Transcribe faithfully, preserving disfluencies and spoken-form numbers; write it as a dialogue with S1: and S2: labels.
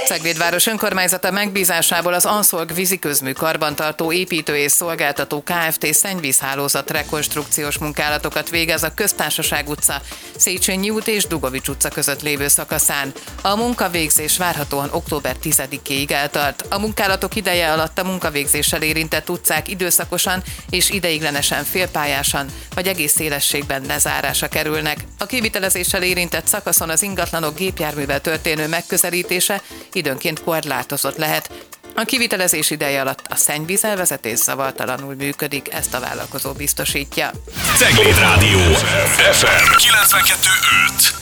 S1: Cegléd város önkormányzata megbízásából az Anszolg víziközmű karbantartó építő és szolgáltató Kft. Szennyvízhálózat rekonstrukciós munkálatokat végez a Köztársaság utca, Széchenyi út és Dugovics utca között lévő szakaszán. A munkavégzés várhatóan október tizedikéig eltart. A munkálatok ideje alatt a munkavégzéssel érintett utcák időszakosan és ideiglenesen félpályásan vagy egész szélességben lezárásra kerülnek. A kivitelezéssel érintett szakaszon az ingatlanok gépjárművel történő megközelítése időnként korlátozott lehet. A kivitelezés ideje alatt a szennyvízelvezetés zavartalanul működik, ezt a vállalkozó biztosítja.
S2: Cegléd Rádió ef em kilencvenkettő öt.